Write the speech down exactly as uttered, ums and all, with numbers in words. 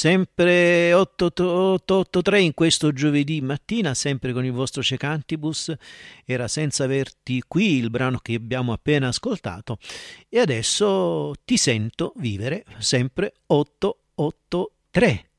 sempre otto otto otto tre in questo giovedì mattina, sempre con il vostro Cecantibus. Era Senza averti qui il brano che abbiamo appena ascoltato, e adesso Ti sento vivere, sempre otto otto tre.